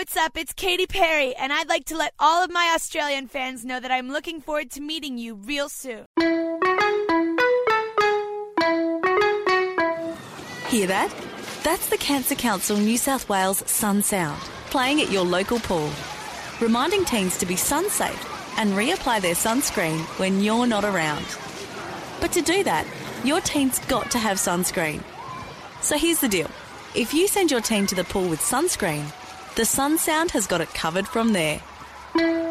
what's up? It's Katy Perry, and I'd like to let all of my Australian fans know that I'm looking forward to meeting you real soon. Hear that? That's the Cancer Council New South Wales Sun Sound, playing at your local pool, reminding teens to be sun safe and reapply their sunscreen when you're not around. But to do that, your teen's got to have sunscreen. So here's the deal. If you send your teen to the pool with sunscreen, the Sun Sound has got it covered from there.